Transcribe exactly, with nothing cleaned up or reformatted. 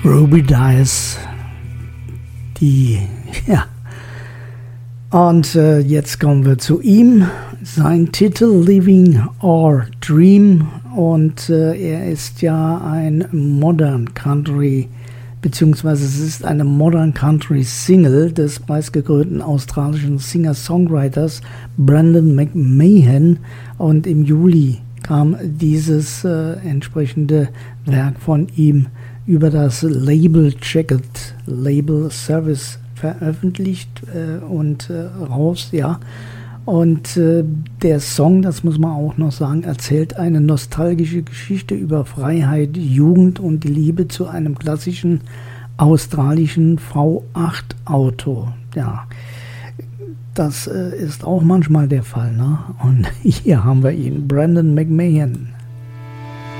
Ruby Dice, die, ja. Und äh, jetzt kommen wir zu ihm. Sein Titel Living or Dream, und äh, er ist ja ein Modern Country, beziehungsweise es ist eine Modern Country Single des preisgekrönten australischen Singer-Songwriters Brendan McMahon, und im Juli kam dieses äh, entsprechende Werk von ihm über das Label Checked Label Service veröffentlicht äh, und äh, raus, ja. Und äh, der Song, das muss man auch noch sagen, erzählt eine nostalgische Geschichte über Freiheit, Jugend und die Liebe zu einem klassischen australischen V acht Auto. Ja, das äh, ist auch manchmal der Fall, ne? Und hier haben wir ihn, Brendan McMahon.